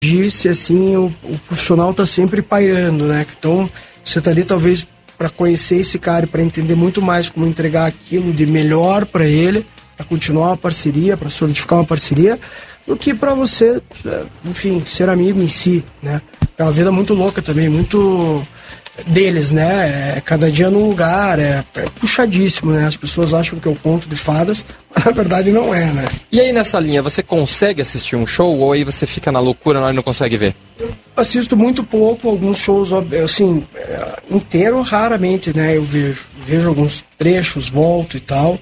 disse, assim, o profissional tá sempre pairando, né? Então, você tá ali talvez para conhecer esse cara, para entender muito mais como entregar aquilo de melhor para ele, para continuar uma parceria, para solidificar uma parceria, do que para você, enfim, ser amigo em si, né? É uma vida muito louca também, muito deles, né? Cada dia num lugar, é puxadíssimo, né? As pessoas acham que é o conto de fadas, mas na verdade não é, né? E aí nessa linha, você consegue assistir um show ou aí você fica na loucura na hora e não consegue ver? Eu assisto muito pouco, alguns shows, assim, inteiro raramente, né? Eu vejo alguns trechos, volto e tal.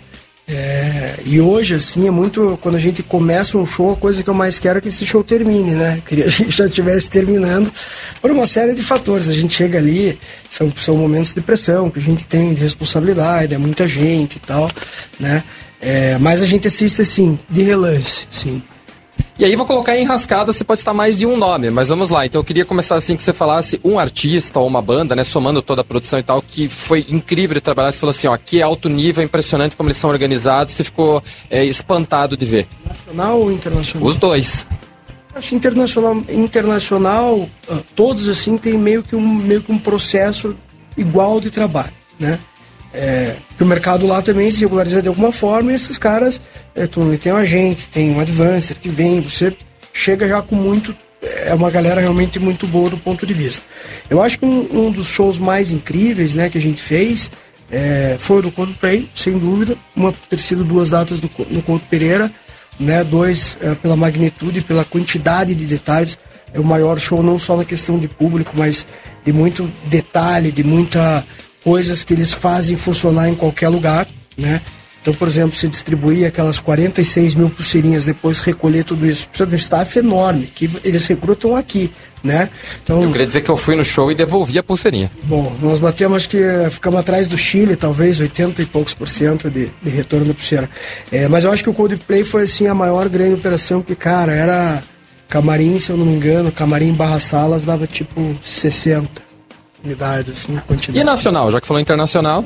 E hoje, assim, é muito... Quando a gente começa um show, a coisa que eu mais quero é que esse show termine, né? Queria que a gente já estivesse terminando por uma série de fatores. A gente chega ali, são momentos de pressão que a gente tem, de responsabilidade, é muita gente e tal, né? Mas a gente assiste, assim, de relance, sim. E aí vou colocar em Enrascada, você pode estar mais de um nome, mas vamos lá. Então eu queria começar assim, que você falasse um artista ou uma banda, né, somando toda a produção e tal, que foi incrível de trabalhar. Você falou assim, ó, aqui é alto nível, impressionante como eles são organizados, você ficou espantado de ver. Nacional ou internacional? Os dois. Acho que internacional, todos assim tem meio que um processo igual de trabalho, né? Que o mercado lá também se regulariza de alguma forma, e esses caras, tem um agente, tem um advancer que vem, você chega já com muito, uma galera realmente muito boa do ponto de vista. Eu acho que um dos shows mais incríveis, né, que a gente fez foi o do Coldplay, sem dúvida, ter sido 2 datas no Couto Pereira, né, 2 pela magnitude e pela quantidade de detalhes. É o maior show não só na questão de público, mas de muito detalhe, de muita coisas que eles fazem funcionar em qualquer lugar, né? Então, por exemplo, você distribuir aquelas 46 mil pulseirinhas, depois recolher tudo isso, precisa de um staff enorme, que eles recrutam aqui, né? Então, eu queria dizer que eu fui no show e devolvi a pulseirinha. Bom, nós batemos, acho que ficamos atrás do Chile, talvez 80 e poucos % de retorno da pulseira. Mas eu acho que o Coldplay foi, assim, a maior grande operação, porque, cara, era camarim, se eu não me engano, camarim barra salas dava tipo 60 unidades, assim, quantidade. E nacional, já que falou internacional?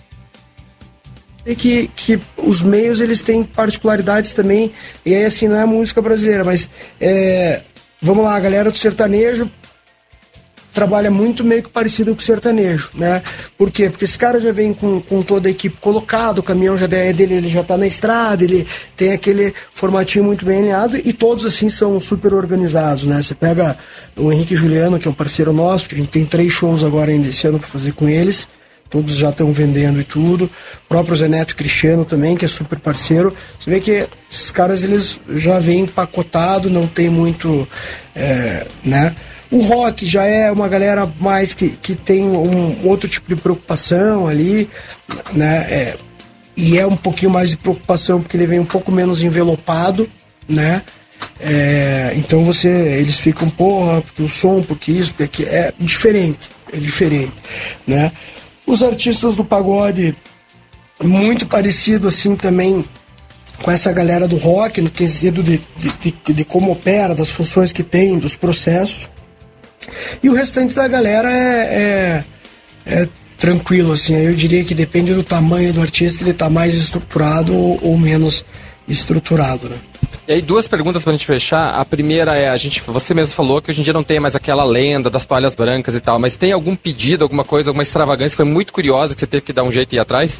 E que os meios, eles têm particularidades também, e aí, assim, não é música brasileira, mas vamos lá, a galera do sertanejo trabalha muito meio que parecido com o sertanejo, né? Por quê? Porque esse cara já vem com toda a equipe colocado, o caminhão já é dele, ele já tá na estrada, ele tem aquele formatinho muito bem alinhado, e todos, assim, são super organizados, né? Você pega o Henrique Juliano, que é um parceiro nosso, que a gente tem 3 shows agora ainda esse ano pra fazer com eles, todos já estão vendendo e tudo. O próprio Zé Neto Cristiano também, que é super parceiro. Você vê que esses caras, eles já vêm empacotado, não tem muito, né? O rock já é uma galera mais que tem um outro tipo de preocupação ali, né? E é um pouquinho mais de preocupação porque ele vem um pouco menos envelopado, né? Então eles ficam, porra, porque o som, porque isso, porque aquilo, é diferente, né? Os artistas do pagode, muito parecido assim também com essa galera do rock, no quesito de como opera, das funções que tem, dos processos. E o restante da galera é tranquilo, assim. Eu diria que depende do tamanho do artista, ele tá mais estruturado ou menos estruturado, né? E aí, 2 perguntas pra gente fechar. A primeira você mesmo falou que hoje em dia não tem mais aquela lenda das toalhas brancas e tal, mas tem algum pedido, alguma coisa, alguma extravagância que foi muito curiosa que você teve que dar um jeito e ir atrás?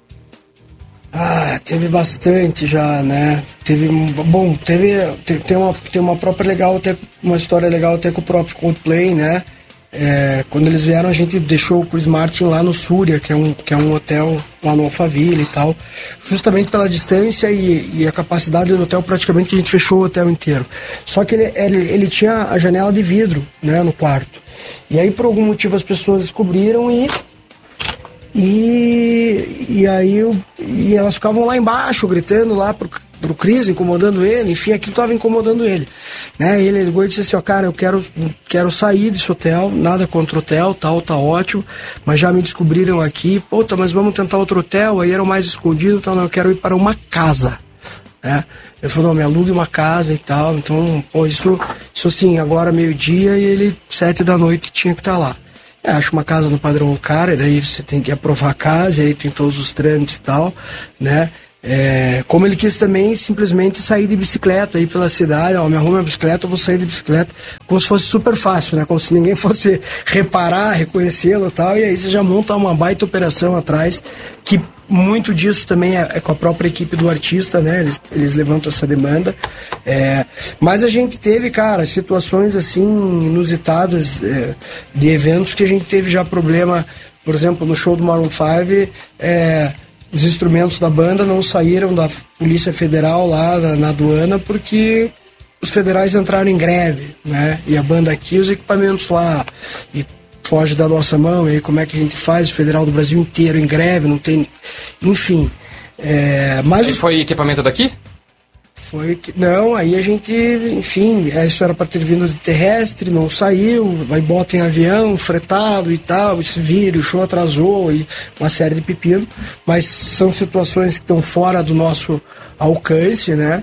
Teve bastante já, né? Tem uma própria legal, até uma história legal até com o próprio Coldplay, né? Quando eles vieram, a gente deixou o Chris Martin lá no Súria, que é um hotel lá no Alphaville e tal, justamente pela distância e a capacidade do hotel, praticamente que a gente fechou o hotel inteiro. Só que ele tinha a janela de vidro, né, no quarto. E aí, por algum motivo, as pessoas descobriram e elas ficavam lá embaixo, gritando lá pro Chris, incomodando ele, enfim, aquilo estava incomodando ele, né? Ele ligou e disse assim, ó, cara, eu quero sair desse hotel, nada contra o hotel, tal, tá ótimo, mas já me descobriram aqui, puta, mas vamos tentar outro hotel, aí era o mais escondido, tal, não, eu quero ir para uma casa, né? Ele falou, não, me alugue uma casa e tal, então, pô, isso assim, agora 12:00 e ele 7 da noite tinha que estar lá. Acho uma casa no padrão do cara, e daí você tem que aprovar a casa, e aí tem todos os trâmites e tal, né? Como ele quis também simplesmente sair de bicicleta, ir pela cidade, me arrumo a bicicleta, eu vou sair de bicicleta, como se fosse super fácil, né? Como se ninguém fosse reparar, reconhecê-lo e tal, e aí você já monta uma baita operação atrás, que muito disso também é com a própria equipe do artista, né? Eles levantam essa demanda. Mas a gente teve, cara, situações assim inusitadas de eventos que a gente teve já problema, por exemplo, no show do Maroon 5, os instrumentos da banda não saíram da Polícia Federal lá na aduana porque os federais entraram em greve, né? E a banda aqui, os equipamentos lá, e foge da nossa mão, e aí como é que a gente faz? O federal do Brasil inteiro em greve, não tem... Enfim. Mas foi equipamento daqui? Não, aí a gente, enfim, isso era para ter vindo de terrestre, não saiu, aí bota em avião, fretado e tal, esse vira, o show atrasou e uma série de pepino, mas são situações que estão fora do nosso alcance, né?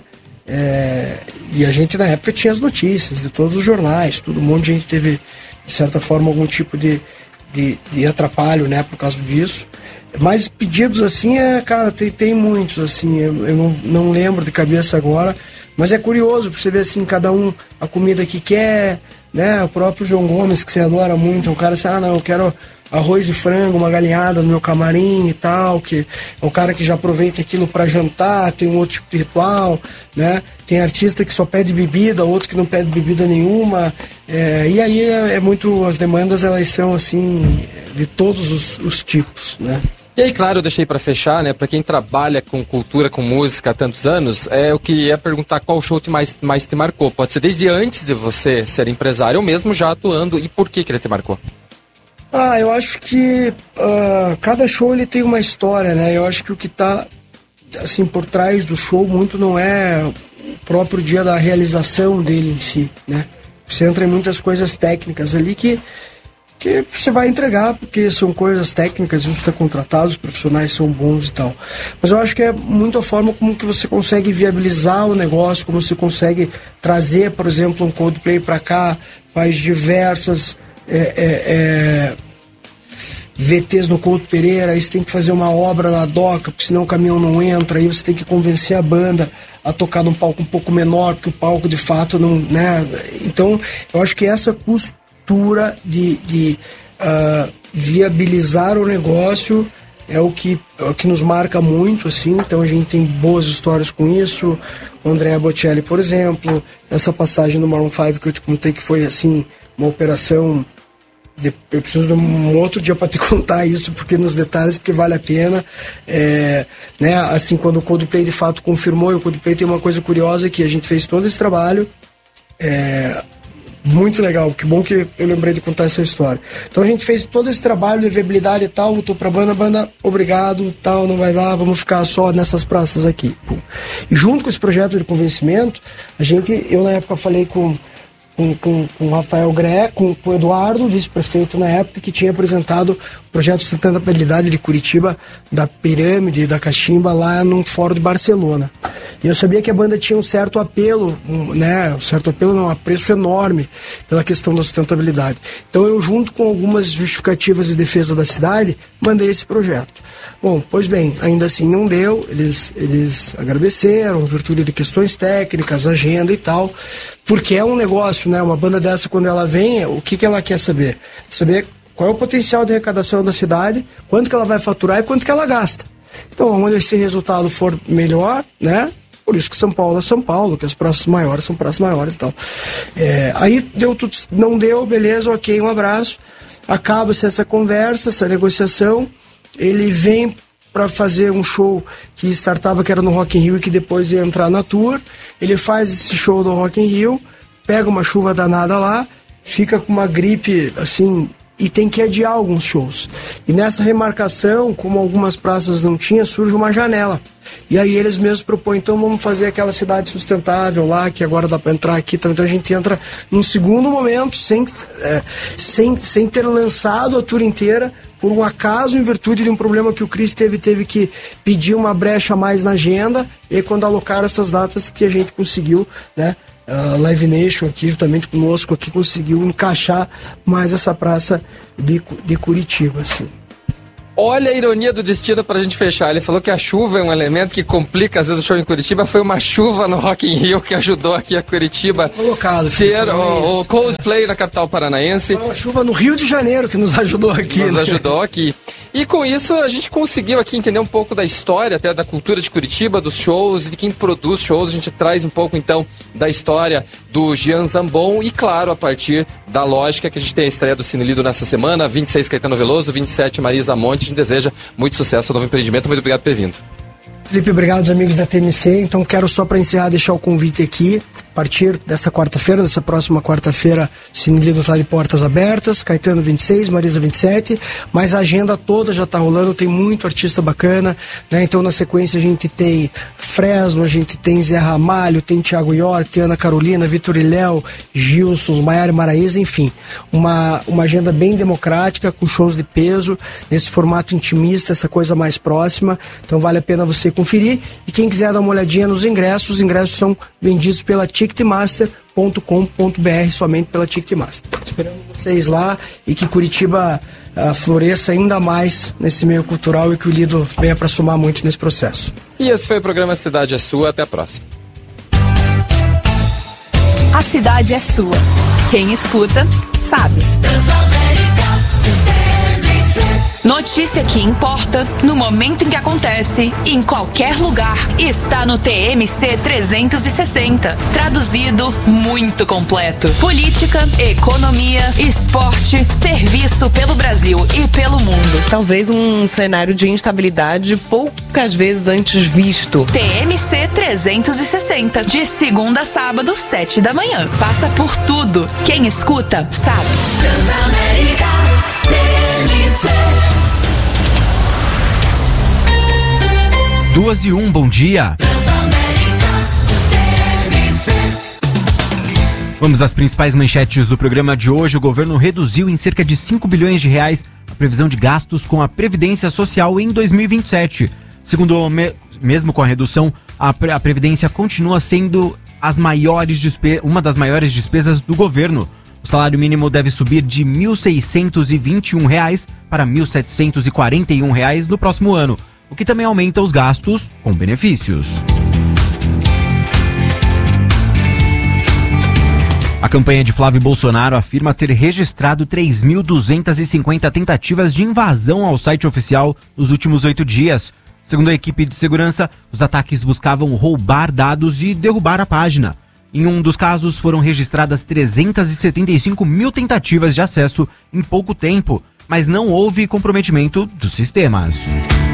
E a gente na época tinha as notícias de todos os jornais, todo mundo, a gente teve, de certa forma, algum tipo de atrapalho, né, por causa disso. Mas pedidos assim, cara, tem muitos, assim, eu não lembro de cabeça agora, mas é curioso pra você ver, assim, cada um a comida que quer, né? O próprio João Gomes, que você adora muito, é um cara assim, não, eu quero arroz e frango, uma galinhada no meu camarim e tal, que é um cara que já aproveita aquilo para jantar, tem um outro tipo de ritual, né? Tem artista que só pede bebida, outro que não pede bebida nenhuma, e aí as demandas, elas são assim, de todos os tipos, né? E aí, claro, eu deixei para fechar, né? Para quem trabalha com cultura, com música há tantos anos, eu queria perguntar qual show mais te marcou. Pode ser desde antes de você ser empresário ou mesmo já atuando, e por que ele te marcou? Eu acho que cada show ele tem uma história, né? Eu acho que o que tá assim por trás do show muito não é o próprio dia da realização dele em si, né? Você entra em muitas coisas técnicas ali que você vai entregar, porque são coisas técnicas, isso está contratado, os profissionais são bons e tal. Mas eu acho que é muito a forma como que você consegue viabilizar o negócio, como você consegue trazer, por exemplo, um Coldplay para cá, faz diversas VTs no Couto Pereira, aí você tem que fazer uma obra na doca, porque senão o caminhão não entra, aí você tem que convencer a banda a tocar num palco um pouco menor, porque o palco de fato não, né? Então, eu acho que essa cultura de viabilizar o negócio é o que nos marca muito, assim. Então a gente tem boas histórias com isso. O Andrea Bocelli, por exemplo, essa passagem do Maroon 5 que eu te contei, que foi assim uma operação. Eu preciso de um outro dia para te contar isso, porque nos detalhes, porque vale a pena. Né, assim, quando o Coldplay de fato confirmou, e o Coldplay tem uma coisa curiosa, que a gente fez todo esse trabalho, muito legal, que bom que eu lembrei de contar essa história. Então a gente fez todo esse trabalho de viabilidade e tal, voltou pra banda, obrigado, tal, não vai dar, vamos ficar só nessas praças aqui. Pum. E junto com esse projeto de convencimento, eu na época falei com o Rafael Gré, com o Eduardo, vice-prefeito na época, que tinha apresentado o projeto de sustentabilidade de Curitiba, da Pirâmide, da Cachimba, lá num fórum de Barcelona. E eu sabia que a banda tinha um certo apelo, né? Um certo apelo não, um apreço enorme pela questão da sustentabilidade. Então eu, junto com algumas justificativas de defesa da cidade, mandei esse projeto. Bom, pois bem, ainda assim não deu, eles agradeceram, em virtude de questões técnicas, agenda e tal, porque é um negócio, né? Uma banda dessa, quando ela vem, o que ela quer saber? Saber qual é o potencial de arrecadação da cidade, quanto que ela vai faturar e quanto que ela gasta. Então, onde esse resultado for melhor, né? Por isso que São Paulo é São Paulo, que as praças maiores são praças maiores e tal. Aí deu tudo, não deu, beleza, ok, um abraço. Acaba-se essa conversa, essa negociação. Ele vem para fazer um show que startava, que era no Rock in Rio, e que depois ia entrar na tour. Ele faz esse show do Rock in Rio, pega uma chuva danada lá, fica com uma gripe, assim, e tem que adiar alguns shows. E nessa remarcação, como algumas praças não tinha, surge uma janela. E aí eles mesmos propõem, então vamos fazer aquela cidade sustentável lá, que agora dá para entrar aqui. Então a gente entra num segundo momento, sem ter lançado a tour inteira, por um acaso, em virtude de um problema que o Chris teve que pedir uma brecha a mais na agenda, e aí, quando alocaram essas datas, que a gente conseguiu, né? Live Nation aqui, juntamente conosco, aqui conseguiu encaixar mais essa praça de Curitiba, assim. Olha a ironia do destino pra gente fechar. Ele falou que a chuva é um elemento que complica às vezes o show em Curitiba. Foi uma chuva no Rock in Rio que ajudou aqui a Curitiba colocado, ter o Coldplay na capital paranaense. Foi uma chuva no Rio de Janeiro que nos ajudou aqui. Ajudou aqui. E com isso a gente conseguiu aqui entender um pouco da história, até da cultura de Curitiba, dos shows e de quem produz shows. A gente traz um pouco então da história do Jean Zambon e, claro, a partir da lógica que a gente tem a estreia do Cine Lido nessa semana, 26 Caetano Veloso, 27 Marisa Monte. A gente deseja muito sucesso ao novo empreendimento. Muito obrigado por ter vindo. Felipe, obrigado aos amigos da TMC. Então quero só para encerrar deixar o convite aqui. A partir dessa quarta-feira, dessa próxima quarta-feira, Cine Lido está de portas abertas, Caetano 26, Marisa 27, mas a agenda toda já está rolando, tem muito artista bacana, né? Então na sequência a gente tem Fresno, a gente tem Zé Ramalho, tem Thiago York, tem Ana Carolina, Vitor e Léo, Gilson, Maiara Maraíza, enfim, uma agenda bem democrática, com shows de peso, nesse formato intimista, essa coisa mais próxima, então vale a pena você conferir, e quem quiser dar uma olhadinha nos ingressos, os ingressos são vendidos pela Ticketmaster.com.br, somente pela Ticketmaster. Esperamos vocês lá e que Curitiba floresça ainda mais nesse meio cultural e que o Lido venha para somar muito nesse processo. E esse foi o programa Cidade é Sua. Até a próxima. A cidade é sua. Quem escuta, sabe. Notícia que importa, no momento em que acontece, em qualquer lugar, está no TMC 360. Traduzido, muito completo. Política, economia, esporte, serviço pelo Brasil e pelo mundo. Talvez um cenário de instabilidade poucas vezes antes visto. TMC 360, de segunda a sábado, 7 da manhã. Passa por tudo. Quem escuta, sabe. Transamérica, TMC. 2:01, bom dia. Vamos às principais manchetes do programa de hoje. O governo reduziu em cerca de 5 bilhões de reais a previsão de gastos com a Previdência Social em 2027. Segundo mesmo com a redução, a Previdência continua sendo uma das maiores despesas do governo. O salário mínimo deve subir de R$ 1.621 para R$ 1.741 no próximo ano, o que também aumenta os gastos com benefícios. A campanha de Flávio Bolsonaro afirma ter registrado 3.250 tentativas de invasão ao site oficial nos últimos 8 dias. Segundo a equipe de segurança, os ataques buscavam roubar dados e derrubar a página. Em um dos casos, foram registradas 375 mil tentativas de acesso em pouco tempo, mas não houve comprometimento dos sistemas.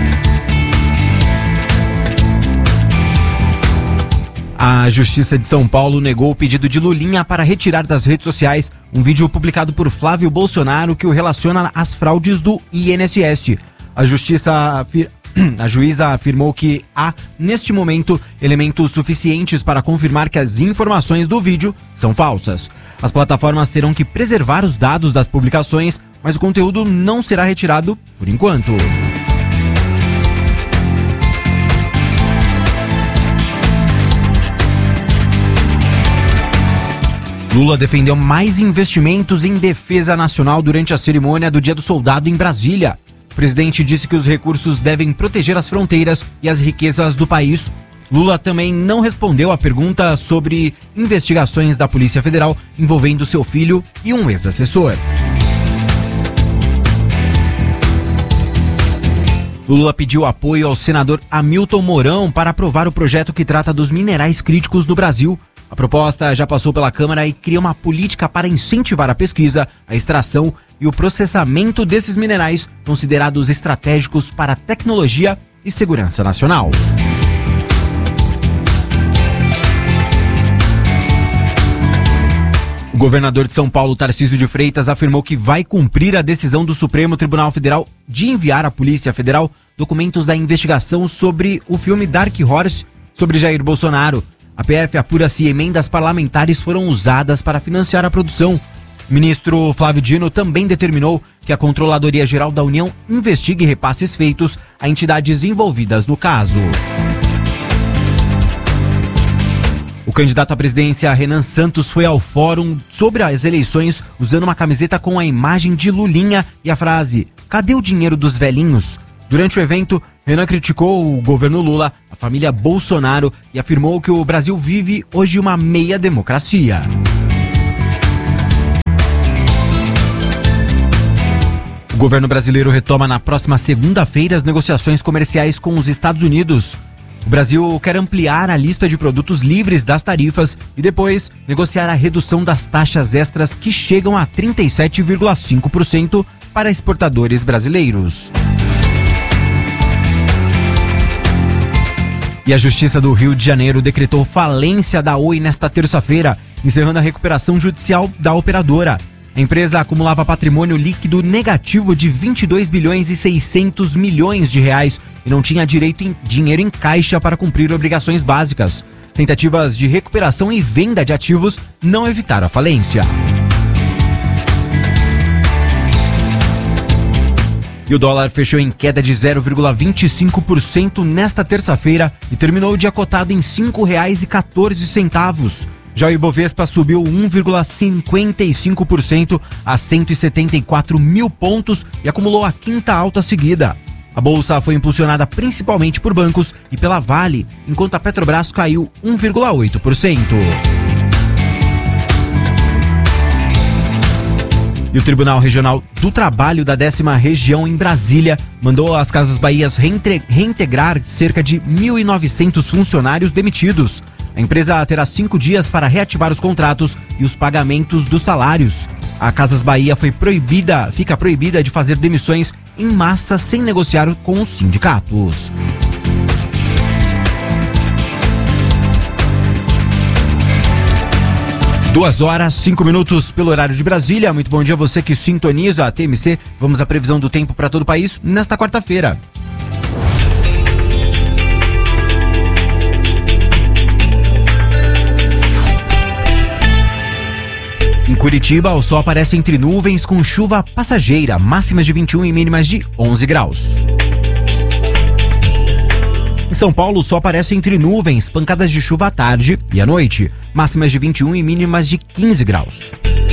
A Justiça de São Paulo negou o pedido de Lulinha para retirar das redes sociais um vídeo publicado por Flávio Bolsonaro que o relaciona às fraudes do INSS. A juíza afirmou que há, neste momento, elementos suficientes para confirmar que as informações do vídeo são falsas. As plataformas terão que preservar os dados das publicações, mas o conteúdo não será retirado por enquanto. Lula defendeu mais investimentos em defesa nacional durante a cerimônia do Dia do Soldado em Brasília. O presidente disse que os recursos devem proteger as fronteiras e as riquezas do país. Lula também não respondeu à pergunta sobre investigações da Polícia Federal envolvendo seu filho e um ex-assessor. Lula pediu apoio ao senador Hamilton Mourão para aprovar o projeto que trata dos minerais críticos do Brasil. A proposta já passou pela Câmara e cria uma política para incentivar a pesquisa, a extração e o processamento desses minerais considerados estratégicos para a tecnologia e segurança nacional. O governador de São Paulo, Tarcísio de Freitas, afirmou que vai cumprir a decisão do Supremo Tribunal Federal de enviar à Polícia Federal documentos da investigação sobre o filme Dark Horse sobre Jair Bolsonaro. A PF apura se emendas parlamentares foram usadas para financiar a produção. O ministro Flávio Dino também determinou que a Controladoria Geral da União investigue repasses feitos a entidades envolvidas no caso. O candidato à presidência, Renan Santos, foi ao fórum sobre as eleições usando uma camiseta com a imagem de Lulinha e a frase "Cadê o dinheiro dos velhinhos?". Durante o evento, Renan criticou o governo Lula, a família Bolsonaro e afirmou que o Brasil vive hoje uma meia democracia. O governo brasileiro retoma na próxima segunda-feira as negociações comerciais com os Estados Unidos. O Brasil quer ampliar a lista de produtos livres das tarifas e depois negociar a redução das taxas extras que chegam a 37,5% para exportadores brasileiros. E a Justiça do Rio de Janeiro decretou falência da Oi nesta terça-feira, encerrando a recuperação judicial da operadora. A empresa acumulava patrimônio líquido negativo de 22 bilhões e 600 milhões de reais e não tinha dinheiro em caixa para cumprir obrigações básicas. Tentativas de recuperação e venda de ativos não evitaram a falência. E o dólar fechou em queda de 0,25% nesta terça-feira e terminou o dia cotado em R$ 5,14. Já o Ibovespa subiu 1,55% a 174 mil pontos e acumulou a quinta alta seguida. A bolsa foi impulsionada principalmente por bancos e pela Vale, enquanto a Petrobras caiu 1,8%. E o Tribunal Regional do Trabalho da 10ª Região em Brasília mandou às Casas Bahias reintegrar cerca de 1.900 funcionários demitidos. A empresa terá 5 dias para reativar os contratos e os pagamentos dos salários. A Casas Bahia fica proibida de fazer demissões em massa sem negociar com os sindicatos. Duas horas, 5 minutos pelo horário de Brasília. Muito bom dia a você que sintoniza a TMC. Vamos à previsão do tempo para todo o país nesta quarta-feira. Em Curitiba, o sol aparece entre nuvens com chuva passageira, máximas de 21 e mínimas de 11 graus. Em São Paulo, o sol aparece entre nuvens, pancadas de chuva à tarde e à noite, máximas de 21 e mínimas de 15 graus.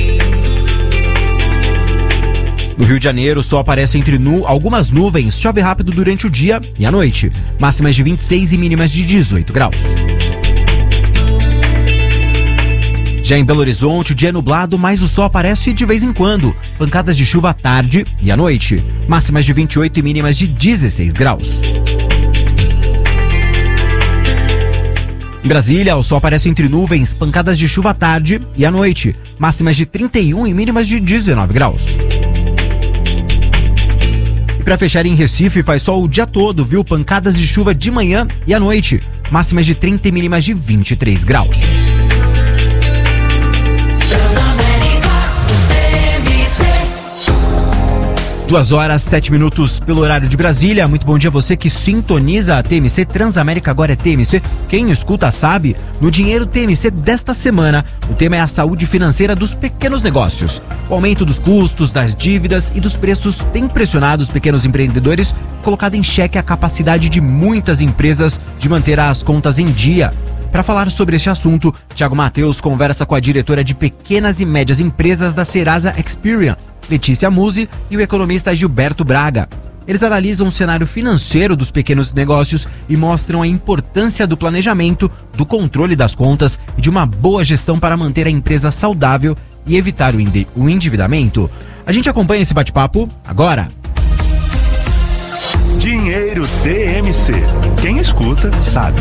No Rio de Janeiro, o sol aparece entre algumas nuvens, chove rápido durante o dia e à noite, máximas de 26 e mínimas de 18 graus. Já em Belo Horizonte, o dia é nublado, mas o sol aparece de vez em quando. Pancadas de chuva à tarde e à noite. Máximas de 28 e mínimas de 16 graus. Em Brasília, o sol aparece entre nuvens, pancadas de chuva à tarde e à noite. Máximas de 31 e mínimas de 19 graus. E para fechar, em Recife, faz sol o dia todo, viu? Pancadas de chuva de manhã e à noite. Máximas de 30 e mínimas de 23 graus. 2 horas, 7 minutos pelo horário de Brasília. Muito bom dia a você que sintoniza a TMC. Transamérica agora é TMC. Quem escuta sabe. No Dinheiro TMC desta semana, o tema é a saúde financeira dos pequenos negócios. O aumento dos custos, das dívidas e dos preços tem pressionado os pequenos empreendedores, colocado em xeque a capacidade de muitas empresas de manter as contas em dia. Para falar sobre este assunto, Thiago Mateus conversa com a diretora de Pequenas e Médias Empresas da Serasa Experian, Letícia Musi, e o economista Gilberto Braga. Eles analisam o cenário financeiro dos pequenos negócios e mostram a importância do planejamento, do controle das contas e de uma boa gestão para manter a empresa saudável e evitar o endividamento. A gente acompanha esse bate-papo agora. Dinheiro TMC. Quem escuta sabe.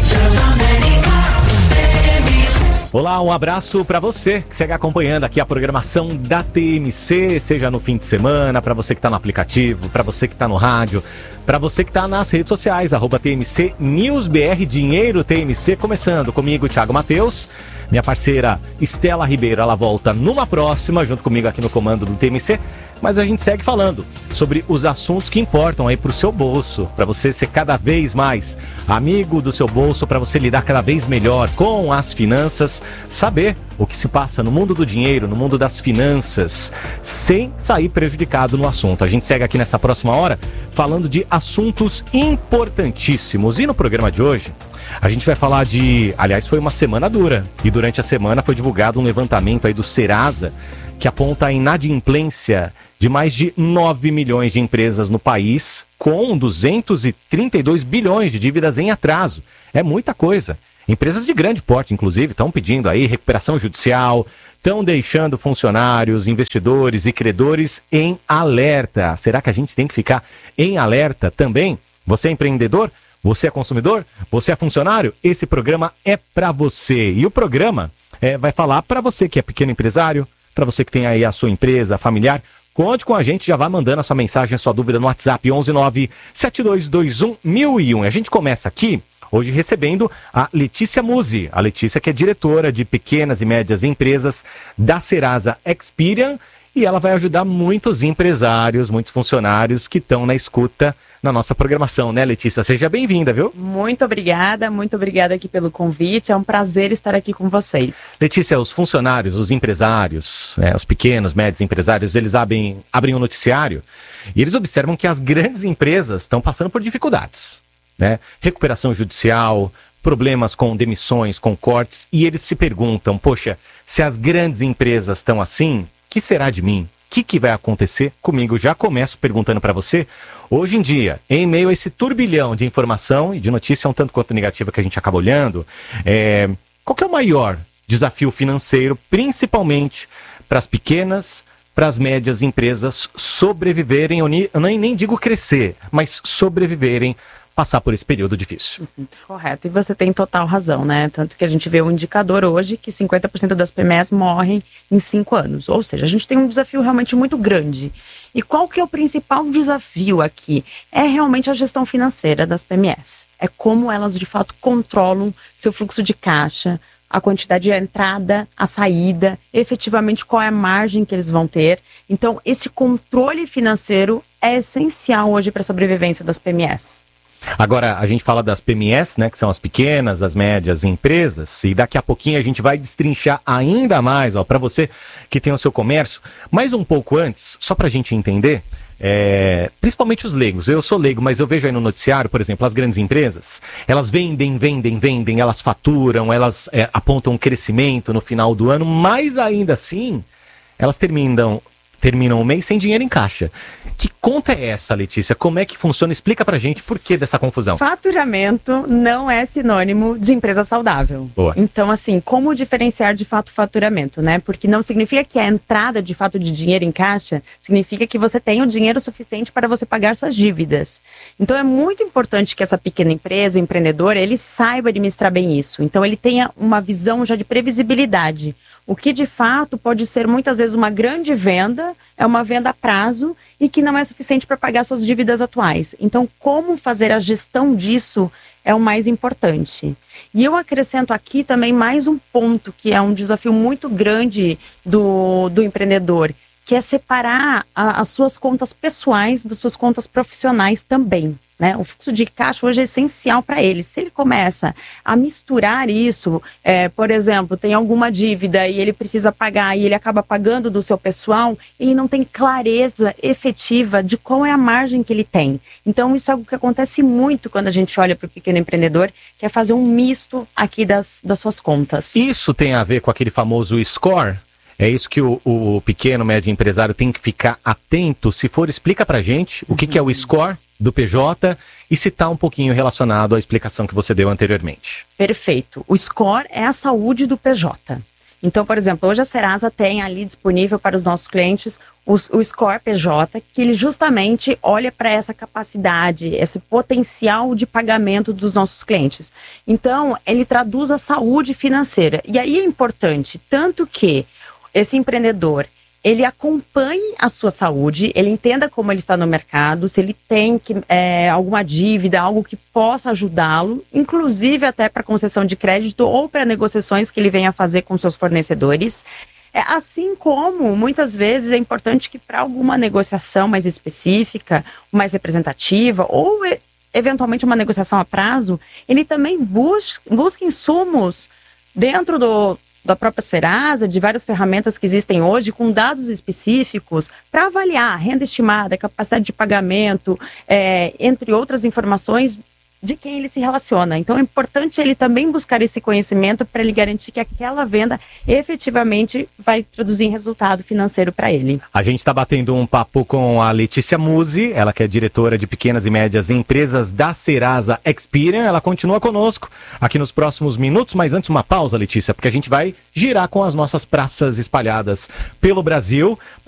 Olá, um abraço para você que segue acompanhando aqui a programação da TMC, seja no fim de semana, para você que está no aplicativo, para você que está no rádio, para você que está nas redes sociais, @TMC NewsBR, Dinheiro TMC, começando comigo, Thiago Mateus, minha parceira Estela Ribeiro, ela volta numa próxima, junto comigo aqui no comando do TMC. mas a gente segue falando sobre os assuntos que importam aí pro seu bolso, para você ser cada vez mais amigo do seu bolso, para você lidar cada vez melhor com as finanças, saber o que se passa no mundo do dinheiro, no mundo das finanças, sem sair prejudicado no assunto. A gente segue aqui nessa próxima hora falando de assuntos importantíssimos. E no programa de hoje, a gente vai falar de... Aliás, foi uma semana dura. E durante a semana foi divulgado um levantamento aí do Serasa, que aponta a inadimplência de mais de 9 milhões de empresas no país, com 232 bilhões de dívidas em atraso. É muita coisa. Empresas de grande porte, inclusive, estão pedindo aí recuperação judicial, estão deixando funcionários, investidores e credores em alerta. Será que a gente tem que ficar em alerta também? Você é empreendedor? Você é consumidor? Você é funcionário? Esse programa é para você. E o programa vai falar para você que é pequeno empresário, para você que tem aí a sua empresa familiar. Conte com a gente, já vai mandando a sua mensagem, a sua dúvida no WhatsApp 119-7221-1001. A gente começa aqui hoje recebendo a Letícia Musi. A Letícia, que é diretora de pequenas e médias empresas da Serasa Experian, e ela vai ajudar muitos empresários, muitos funcionários que estão na escuta na nossa programação, né, Letícia? Seja bem-vinda, viu? Muito obrigada aqui pelo convite, é um prazer estar aqui com vocês. Letícia, os funcionários, os empresários, os pequenos, médios empresários, eles abrem um noticiário e eles observam que as grandes empresas estão passando por dificuldades, né? Recuperação judicial, problemas com demissões, com cortes, e eles se perguntam, poxa, se as grandes empresas estão assim, o que será de mim? O que vai acontecer comigo? Já começo perguntando para você. Hoje em dia, em meio a esse turbilhão de informação e de notícia um tanto quanto negativa que a gente acaba olhando, qual que é o maior desafio financeiro, principalmente para as pequenas, para as médias empresas sobreviverem, eu nem digo crescer, mas sobreviverem, passar por esse período difícil? Correto, e você tem total razão, né? Tanto que a gente vê um indicador hoje que 50% das PMEs morrem em 5 anos. Ou seja, a gente tem um desafio realmente muito grande. E qual que é o principal desafio aqui? É realmente a gestão financeira das PMEs. É como elas, de fato, controlam seu fluxo de caixa, a quantidade de entrada, a saída, efetivamente qual é a margem que eles vão ter. Então, esse controle financeiro é essencial hoje para a sobrevivência das PMEs. Agora, a gente fala das PMEs, né, que são as pequenas, as médias empresas, e daqui a pouquinho a gente vai destrinchar ainda mais, para você que tem o seu comércio. Mas um pouco antes, só para a gente entender, principalmente os leigos, eu sou leigo, mas eu vejo aí no noticiário, por exemplo, as grandes empresas, elas vendem, elas faturam, elas apontam um crescimento no final do ano, mas ainda assim, elas terminam o mês sem dinheiro em caixa. Que conta é essa, Letícia? Como é que funciona? Explica pra gente por que dessa confusão. Faturamento não é sinônimo de empresa saudável. Boa. Então, assim, como diferenciar de fato faturamento, né? Porque não significa que a entrada de fato de dinheiro em caixa significa que você tem o dinheiro suficiente para você pagar suas dívidas. Então, é muito importante que essa pequena empresa, empreendedor, ele saiba administrar bem isso. Então, ele tenha uma visão já de previsibilidade. O que de fato pode ser muitas vezes uma grande venda, é uma venda a prazo e que não é suficiente para pagar suas dívidas atuais. Então, como fazer a gestão disso é o mais importante. E eu acrescento aqui também mais um ponto que é um desafio muito grande do empreendedor, que é separar as suas contas pessoais das suas contas profissionais também. Né? O fluxo de caixa hoje é essencial para ele. Se ele começa a misturar isso, por exemplo, tem alguma dívida e ele precisa pagar e ele acaba pagando do seu pessoal, ele não tem clareza efetiva de qual é a margem que ele tem. Então, isso é algo que acontece muito quando a gente olha para o pequeno empreendedor, que é fazer um misto aqui das suas contas. Isso tem a ver com aquele famoso score? É isso que o pequeno, médio empresário tem que ficar atento? Se for, explica pra gente o que é o score do PJ e se está um pouquinho relacionado à explicação que você deu anteriormente. Perfeito. O score é a saúde do PJ. Então, por exemplo, hoje a Serasa tem ali disponível para os nossos clientes o Score PJ, que ele justamente olha para essa capacidade, esse potencial de pagamento dos nossos clientes. Então, ele traduz a saúde financeira. E aí é importante, tanto que esse empreendedor, ele acompanhe a sua saúde, ele entenda como ele está no mercado, se ele tem alguma dívida, algo que possa ajudá-lo, inclusive até para concessão de crédito ou para negociações que ele venha fazer com seus fornecedores. Assim como, muitas vezes, é importante que para alguma negociação mais específica, mais representativa, ou eventualmente uma negociação a prazo, ele também busque insumos dentro da própria Serasa, de várias ferramentas que existem hoje, com dados específicos, para avaliar a renda estimada, capacidade de pagamento, entre outras informações de quem ele se relaciona. Então é importante ele também buscar esse conhecimento para ele garantir que aquela venda efetivamente vai traduzir em resultado financeiro para ele. A gente está batendo um papo com a Letícia Musi, ela que é diretora de pequenas e médias empresas da Serasa Experian. Ela continua conosco aqui nos próximos minutos, mas antes uma pausa, Letícia, porque a gente vai girar com as nossas praças espalhadas pelo Brasil.